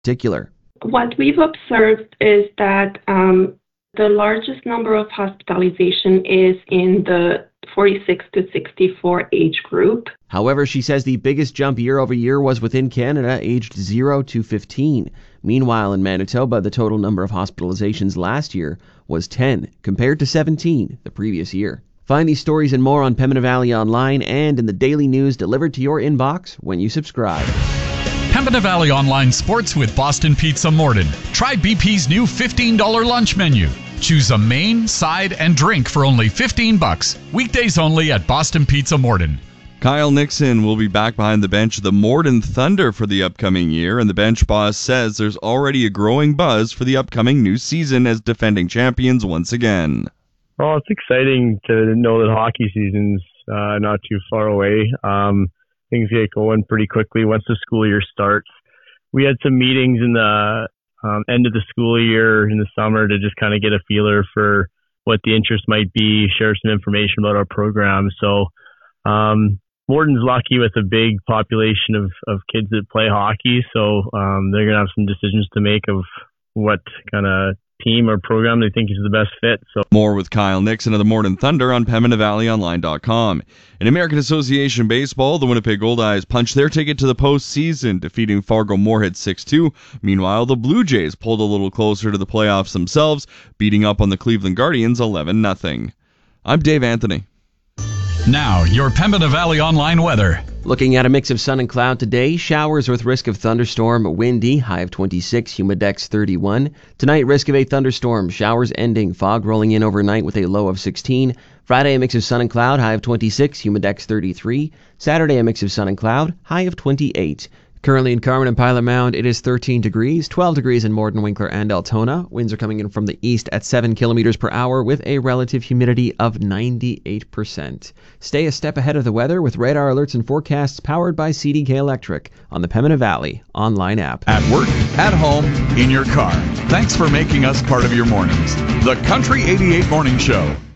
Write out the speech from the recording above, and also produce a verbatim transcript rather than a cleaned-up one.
particular. What we've observed is that um, the largest number of hospitalization is in the forty-six to sixty-four age group. However, she says the biggest jump year over year was within Canada, aged zero to fifteen. Meanwhile, in Manitoba, the total number of hospitalizations last year was ten, compared to seventeen the previous year. Find these stories and more on Pembina Valley Online and in the daily news delivered to your inbox when you subscribe. Pembina Valley Online Sports with Boston Pizza Morden. Try B P's new fifteen dollars lunch menu. Choose a main, side, and drink for only fifteen bucks. Weekdays only at Boston Pizza Morden. Kyle Nixon will be back behind the bench of the Morden Thunder for the upcoming year, and the bench boss says there's already a growing buzz for the upcoming new season as defending champions once again. Well, it's exciting to know that hockey season's uh, not too far away. Um, things get going pretty quickly once the school year starts. We had some meetings in the um, end of the school year in the summer to just kind of get a feeler for what the interest might be, share some information about our program. So um, Morden's lucky with a big population of, of kids that play hockey. So um, they're going to have some decisions to make of what kind of team or program they think is the best fit. So more with Kyle Nixon of the Morden Thunder on Pembina Valley Online dot com. In American Association Baseball, the Winnipeg Goldeyes punched their ticket to the postseason, defeating Fargo Moorhead six two. Meanwhile, the Blue Jays pulled a little closer to the playoffs themselves, beating up on the Cleveland Guardians eleven nothing. I'm Dave Anthony. Now, your Pembina Valley Online weather. Looking at a mix of sun and cloud today, showers with risk of thunderstorm, windy, high of twenty-six, humidex thirty-one. Tonight, risk of a thunderstorm, showers ending, fog rolling in overnight with a low of sixteen. Friday, a mix of sun and cloud, high of twenty-six, humidex thirty-three. Saturday, a mix of sun and cloud, high of twenty-eight. Currently in Carmen and Pilot Mound, it is thirteen degrees, twelve degrees in Morden, Winkler, and Altona. Winds are coming in from the east at seven kilometers per hour with a relative humidity of ninety-eight percent. Stay a step ahead of the weather with radar alerts and forecasts powered by C D K Electric on the Pembina Valley online app. At work, at home, in your car. Thanks for making us part of your mornings. The Country eighty-eight Morning Show.